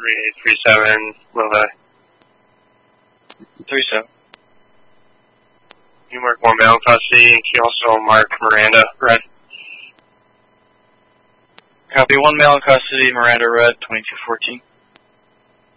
3837, Lodi. 37. You mark 1 male in custody, and can you also mark Miranda red? Copy. 1 male in custody, Miranda red, 2214.